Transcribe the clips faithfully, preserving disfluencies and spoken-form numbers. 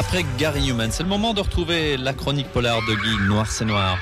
Après Gary Newman, c'est le moment de retrouver la chronique polar de Guy, Noir c'est noir.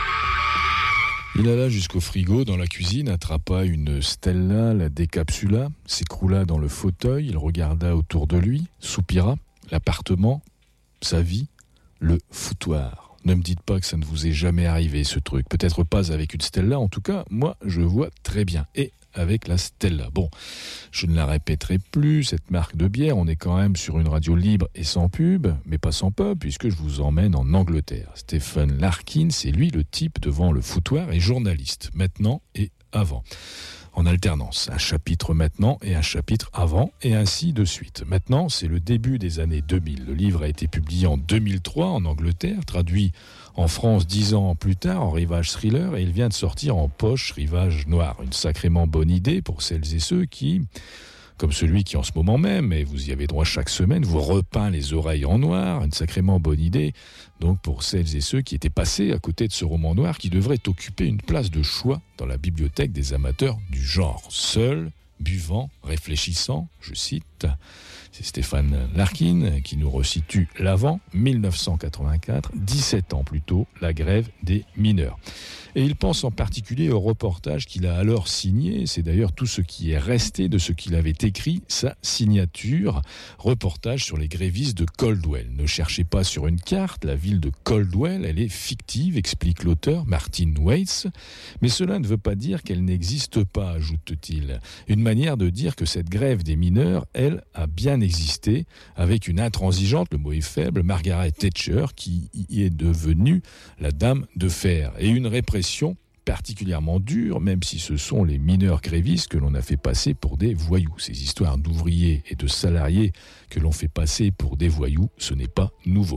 Il alla jusqu'au frigo dans la cuisine, attrapa une Stella, la décapsula, s'écroula dans le fauteuil, il regarda autour de lui, soupira, l'appartement, sa vie, le foutoir. Ne me dites pas que ça ne vous est jamais arrivé ce truc, peut-être pas avec une Stella, en tout cas, moi je vois très bien. Et avec la Stella. Bon, je ne la répéterai plus, cette marque de bière, on est quand même sur une radio libre et sans pub, mais pas sans pub, puisque je vous emmène en Angleterre. Stephen Larkin, c'est lui le type devant le foutoir et journaliste, maintenant et avant. En alternance, un chapitre maintenant et un chapitre avant, et ainsi de suite. Maintenant, c'est le début des années deux mille. Le livre a été publié en deux mille trois en Angleterre, traduit en France dix ans plus tard en Rivage Thriller, et il vient de sortir en poche Rivage Noir. Une sacrément bonne idée pour celles et ceux qui, comme celui qui en ce moment même, et vous y avez droit chaque semaine, vous repeint les oreilles en noir. Une sacrément bonne idée donc pour celles et ceux qui étaient passés à côté de ce roman noir qui devrait occuper une place de choix dans la bibliothèque des amateurs du genre. Seul, buvant, réfléchissant, je cite, c'est Stephen Larkin qui nous resitue l'avant, dix-neuf cent quatre-vingt-quatre, dix-sept ans plus tôt, la grève des mineurs. Et il pense en particulier au reportage qu'il a alors signé, c'est d'ailleurs tout ce qui est resté de ce qu'il avait écrit, sa signature, reportage sur les grévistes de Coldwell. Ne cherchez pas sur une carte, la ville de Coldwell, elle est fictive, explique l'auteur Martin Waits, mais cela ne veut pas dire qu'elle n'existe pas, ajoute-t-il. Une manière de dire que cette grève des mineurs, elle, a bien existé, avec une intransigeante, le mot est faible, Margaret Thatcher, qui y est devenue la dame de fer, et une répression particulièrement dure, même si ce sont les mineurs grévistes que l'on a fait passer pour des voyous. Ces histoires d'ouvriers et de salariés que l'on fait passer pour des voyous, ce n'est pas nouveau.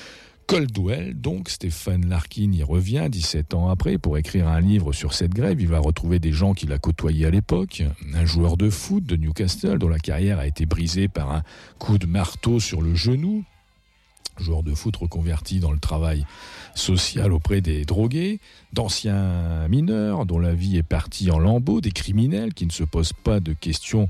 Coldwell, donc, Stephen Larkin y revient dix-sept ans après pour écrire un livre sur cette grève. Il va retrouver des gens qu'il a côtoyés à l'époque. Un joueur de foot de Newcastle dont la carrière a été brisée par un coup de marteau sur le genou. Joueur de foot reconverti dans le travail social auprès des drogués, d'anciens mineurs dont la vie est partie en lambeaux, des criminels qui ne se posent pas de questions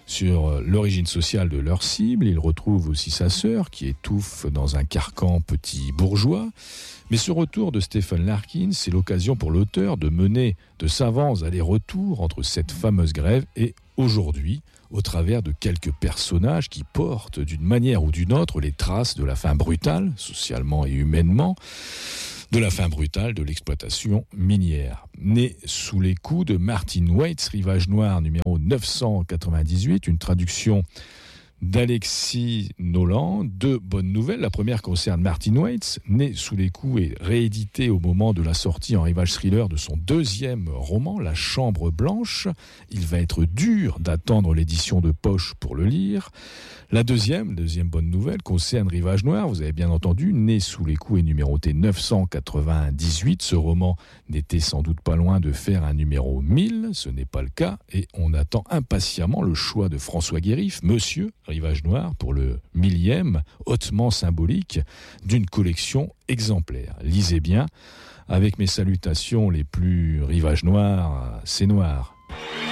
sur l'origine sociale de leur cible. Il retrouve aussi sa sœur qui étouffe dans un carcan petit bourgeois. Mais ce retour de Stephen Larkin, c'est l'occasion pour l'auteur de mener de savants allers-retours entre cette fameuse grève et aujourd'hui, au travers de quelques personnages qui portent d'une manière ou d'une autre les traces de la fin brutale, socialement et humainement, de la fin brutale de l'exploitation minière. Né sous les coups de Martin Waits, Rivage Noir numéro neuf cent quatre-vingt-dix-huit, une traduction d'Alexis Nolan. Deux bonnes nouvelles. La première concerne Martin Waits, né sous les coups et réédité au moment de la sortie en Rivage Thriller de son deuxième roman, La Chambre Blanche. Il va être dur d'attendre l'édition de poche pour le lire. La deuxième, deuxième bonne nouvelle, concerne Rivage Noir, vous avez bien entendu, né sous les coups et numéroté neuf cent quatre-vingt-dix-huit. Ce roman n'était sans doute pas loin de faire un numéro mille, ce n'est pas le cas, et on attend impatiemment le choix de François Guérif, Monsieur Rivage Noir, pour le millième, hautement symbolique, d'une collection exemplaire. Lisez bien, avec mes salutations les plus Rivage Noir, c'est noir.